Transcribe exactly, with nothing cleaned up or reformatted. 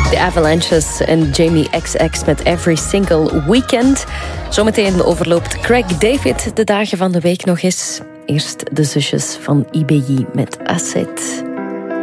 The Avalanches en Jamie X X met Every Single Weekend. Zometeen overloopt Craig David de dagen van de week nog eens. Eerst de zusjes van I B J met Asset.